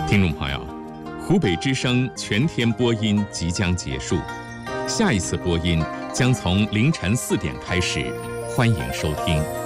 听众朋友，湖北之声全天播音即将结束，下一次播音将从凌晨4点开始，欢迎收听。